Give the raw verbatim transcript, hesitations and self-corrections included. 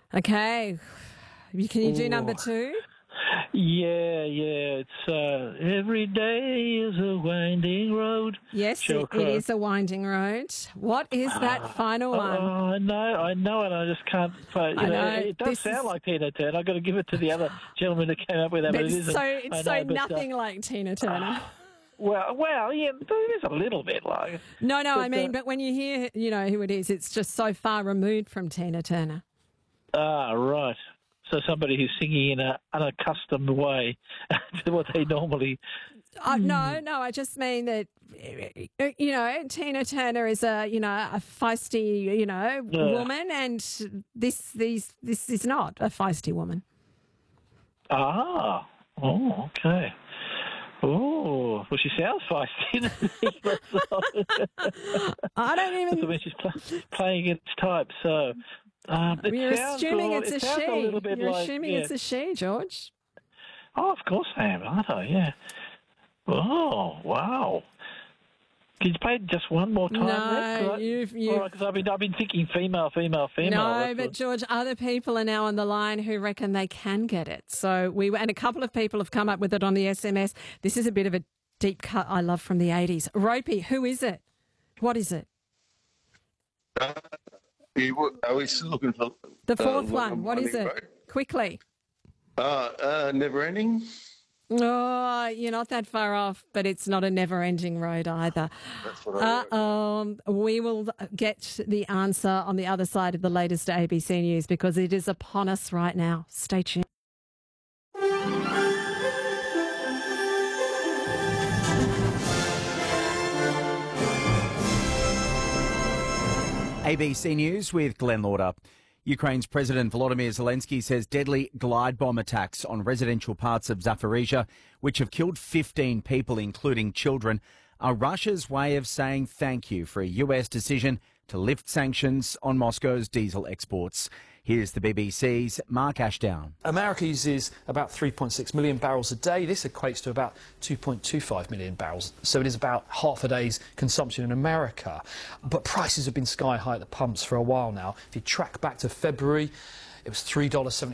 Okay. Can you do Ooh. number two? Yeah, yeah. It's uh, every day is a winding road. Yes, Sheryl it, Crow. it is a winding road. What is that final Oh, one? I know, I know it. I just can't. But, you I know, know, it does this sound is- like Tina Turner. I've got to give it to the other gentleman who came up with that, but, But it it's isn't. so, I it's know, so but, uh, nothing like Tina Turner. well, well, yeah, there is a little bit like. No, no, but, I mean, uh, but when you hear, you know, who it is, it's just so far removed from Tina Turner. Ah, right. So somebody who's singing in an unaccustomed way to what they normally. Uh, no, no, I just mean that, you know, Tina Turner is a, you know, a feisty, you know, Yeah. woman, and this, these, this is not a feisty woman. Ah, oh, okay. Oh, well, she sounds feisty. I don't That's even. when she's pl- playing its type. So um, it You're sounds assuming all- it's it a sounds she. a little bit You're like, assuming yeah. it's a she, George. Oh, of course I am, aren't I? Yeah. Oh, wow. Can you play it just one more time? No, then? you've, you've Because I've been I've been thinking female, female, female. No, That's but what- George, other people are now on the line who reckon they can get it. So we and a couple of people have come up with it on the S M S. This is a bit of a deep cut I love from the eighties. Ropey, who is it? What is it? Uh, he wa- I was looking for The uh, fourth what one. What is Winding it? Road. Quickly. Uh, uh, never ending. Oh, you're not that far off, but it's not a never-ending road either. That's what I Uh, um, we will get the answer on the other side of the latest A B C News because it is upon us right now. Stay tuned. A B C News with Glenn Lauder. Ukraine's President Volodymyr Zelensky says deadly glide bomb attacks on residential parts of Zaporizhia, which have killed fifteen people, including children, are Russia's way of saying thank you for a U S decision to lift sanctions on Moscow's diesel exports. Here's the B B C's Mark Ashdown. America uses about three point six million barrels a day. This equates to about two point two five million barrels. So it is about half a day's consumption in America. But prices have been sky high at the pumps for a while now. If you track back to February, it was three dollars seventy.